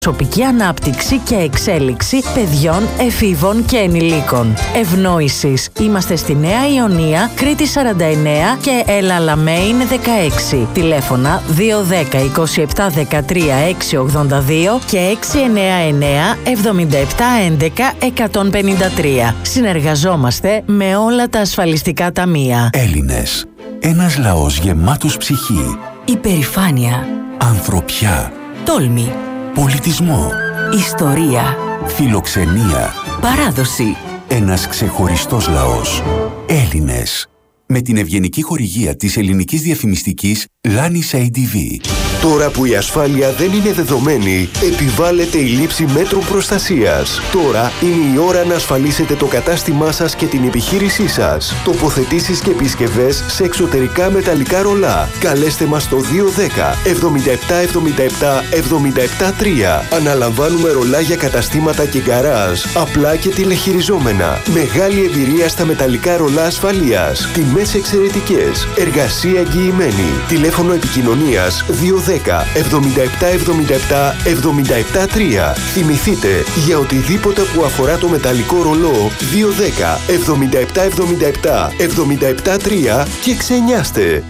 προσωπική ανάπτυξη και εξέλιξη παιδιών, εφήβων και ενηλίκων. Ευνόησης. Είμαστε στη Νέα Ιωνία, Κρήτη 49 και Ελαλαμέιν 16. Τηλέφωνα 210 27 13 682 και 699 77 11 153. Συνεργαζόμαστε με όλα τα ασφαλιστικά ταμεία. Έλληνες. Ένας λαός γεμάτος ψυχή. Υπερηφάνεια. Ανθρωπιά. Τόλμη. Πολιτισμό. Ιστορία. Φιλοξενία. Παράδοση. Ένας ξεχωριστός λαός. Έλληνες. Με την ευγενική χορηγία της ελληνικής διαφημιστικής Lanis ADV. Τώρα που η ασφάλεια δεν είναι δεδομένη, επιβάλλεται η λήψη μέτρων προστασίας. Τώρα είναι η ώρα να ασφαλίσετε το κατάστημά σας και την επιχείρησή σας. Τοποθετήσεις και επισκευές σε εξωτερικά μεταλλικά ρολά. Καλέστε μας στο 210 77 77 77 3. Αναλαμβάνουμε ρολά για καταστήματα και γκαράζ, απλά και τηλεχειριζόμενα. Μεγάλη εμπειρία στα μεταλλικά ρολά ασφαλείας. Τιμές εξαιρετικές. Εργασία εγγυημένη. Τηλέφωνο επικοινωνίας 210 77 77 77 3. Θυμηθείτε, για οτιδήποτε που αφορά το μεταλλικό ρολό 210 77 77 77 3 και ξενιάστε.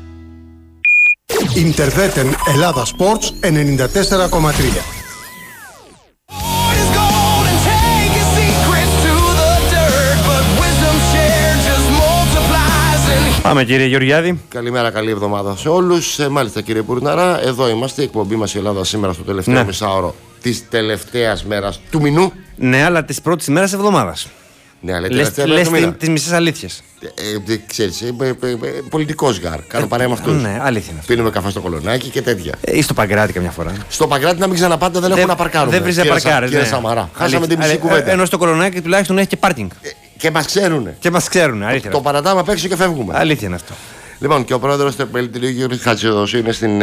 Interveten Ελλάδα Sports 94,3. Πάμε κύριε Γεωργιάδη. Καλημέρα, καλή εβδομάδα σε όλους. Μάλιστα κύριε Πουρναρά, εδώ είμαστε, η εκπομπή μας η Ελλάδα σήμερα στο τελευταίο μισάωρο της τελευταίας μέρας του μηνού. Ναι, αλλά της πρώτης μέρας εβδομάδας. Ναι, αλλά λες τις μισές αλήθειες. Ξέρεις, πολιτικός γάρ. Κάνω παρέα με αυτούς. Ναι, αλήθεια είναι. Πίνουμε καφέ στο Κολονάκι και τέτοια. Ή στο Παγκράτη καμιά φορά. Στο Παγκράτη να μην ξαναπάτε, δεν έχω να παρκάρουμε. Δεν βρεις να παρκάρεις. Κύριε Σαμαρά, χάσαμε την μισή κουβέντα. Ενώ στο Κολονάκι τουλάχιστον έχει και πάρκινγκ. Και μας ξέρουνε. Και μας ξέρουν, αλήθεια. Το παρατάμε απ' έξω και φεύγουμε. Αλήθεια είναι αυτό. Λοιπόν, και ο πρόεδρος του επιμελητηρίου Γιώργος Χατζηδοσίου είναι στην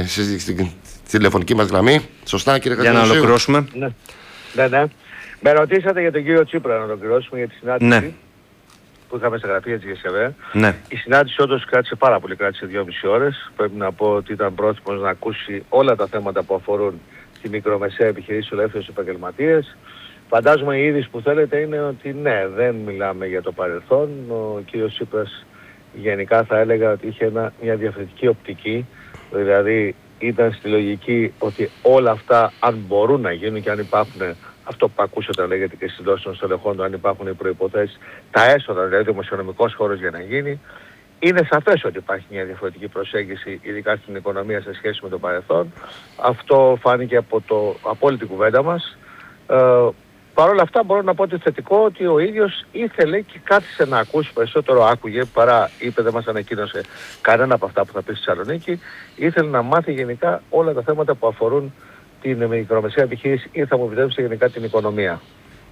τηλεφωνική μας γραμμή. Σωστά, κύριε Χατζηδοσίου? Για να ολοκληρώσουμε. Ναι. Με ρωτήσατε για τον κύριο Τσίπρα να ολοκληρώσουμε για τη συνάντηση που είχαμε στα γραφεία της ΓΕΣΕΒΕ. Ναι. Η συνάντηση όντως κράτησε πάρα πολύ, κράτησε 2,5 ώρες. Πρέπει να πω ότι ήταν πρόθυμος να ακούσει όλα τα θέματα που αφορούν τη μικρομεσαία επιχειρήση, τους ελεύθερους επαγγελματίες. Φαντάζομαι η είδηση που θέλετε είναι ότι ναι, δεν μιλάμε για το παρελθόν. Ο κύριος Τσίπρας γενικά θα έλεγα ότι είχε μια διαφορετική οπτική, δηλαδή ήταν στη λογική ότι όλα αυτά αν μπορούν να γίνουν και αν υπάρχουν, αυτό που ακούσατε λέγεται και στις δόσεις των στελεχών, αν υπάρχουν οι προϋποθέσεις, τα έσοδα, δηλαδή δημοσιονομικός χώρος για να γίνει, είναι σαφές ότι υπάρχει μια διαφορετική προσέγγιση, ειδικά στην οικονομία σε σχέση με το παρελθόν. Αυτό φάνηκε από όλη την κουβέντα μας. Παρ' όλα αυτά μπορώ να πω ότι θετικό ότι ο ίδιος ήθελε και κάθισε να ακούσει, περισσότερο άκουγε παρά είπε, δεν μας ανακοίνωσε κανένα από αυτά που θα πει στη Θεσσαλονίκη. Ήθελε να μάθει γενικά όλα τα θέματα που αφορούν την μικρομεσαία επιχείρηση ή θα μου επιτρέψει γενικά την οικονομία.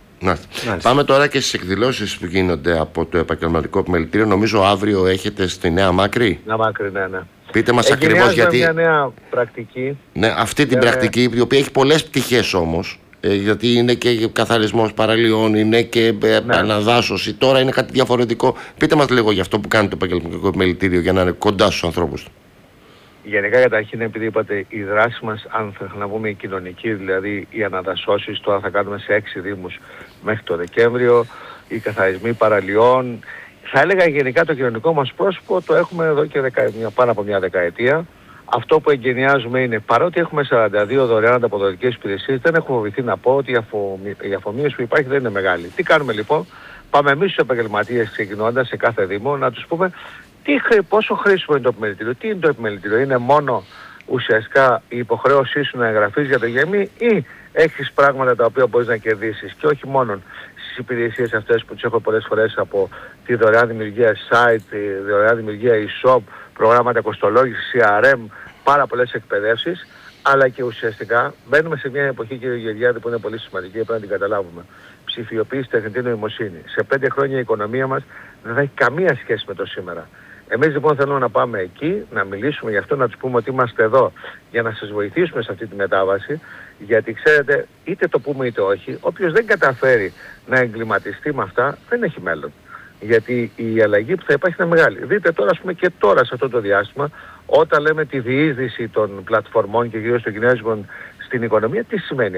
Πάμε τώρα και στις εκδηλώσεις που γίνονται από το επαγγελματικό επιμελητήριο. Νομίζω αύριο έχετε στη Νέα Μάκρη. Νέα Μάκρη, ναι. Πείτε μας ακριβώς γιατί. Μια νέα πρακτική. Ναι, αυτή την πρακτική, η οποία έχει πολλές πτυχές όμως. Γιατί είναι και καθαρισμός παραλίων, είναι και αναδάσωση. Τώρα είναι κάτι διαφορετικό. Πείτε μας λίγο για αυτό που κάνει το επαγγελματικό επιμελητήριο για να είναι κοντά στους ανθρώπους του. Γενικά καταρχήν, επειδή είπατε, η δράση μας, αν θα να πούμε η κοινωνική, δηλαδή οι αναδασώσεις, τώρα θα κάνουμε σε 6 δήμους μέχρι το Δεκέμβριο, οι καθαρισμοί παραλιών. Θα έλεγα γενικά το κοινωνικό μας πρόσωπο το έχουμε εδώ και πάνω από μια δεκαετία. Αυτό που εγκαινιάζουμε είναι, παρότι έχουμε 42 δωρεάν ανταποδοτικές υπηρεσίες, δεν έχουμε φοβηθεί να πω ότι η αφομοίωση που υπάρχει δεν είναι μεγάλη. Τι κάνουμε λοιπόν? Πάμε εμείς στους επαγγελματίες ξεκινώντας σε κάθε δήμο να τους πούμε πόσο χρήσιμο είναι το επιμελητήριο. Τι είναι το επιμελητήριο? Είναι μόνο ουσιαστικά η υποχρέωσή σου να εγγραφείς για το γεμί ή έχεις πράγματα τα οποία μπορείς να κερδίσεις? Και όχι μόνο στις υπηρεσίες αυτές που τις έχω πολλές φορές από τη δωρεάν δημιουργία site, τη δωρεάν δημιουργία e-shop, προγράμματα κοστολόγησης, CRM, πάρα πολλές εκπαιδεύσεις, αλλά και ουσιαστικά μπαίνουμε σε μια εποχή, κύριε Γεωργιάδη, που είναι πολύ σημαντική, πρέπει να την καταλάβουμε. Ψηφιοποίηση, τεχνητή νοημοσύνη. Σε 5 χρόνια η οικονομία μας δεν θα έχει καμία σχέση με το σήμερα. Εμείς λοιπόν θέλουμε να πάμε εκεί, να μιλήσουμε γι' αυτό, να τους πούμε ότι είμαστε εδώ για να σας βοηθήσουμε σε αυτή τη μετάβαση, γιατί ξέρετε, είτε το πούμε είτε όχι, όποιος δεν καταφέρει να εγκληματιστεί με αυτά δεν έχει μέλλον. Γιατί η αλλαγή που θα υπάρχει είναι μεγάλη. Δείτε τώρα, ας πούμε, και τώρα σε αυτό το διάστημα, όταν λέμε τη διείσδυση των πλατφορμών και κυρίως των κινέζικων στην οικονομία τι σημαίνει?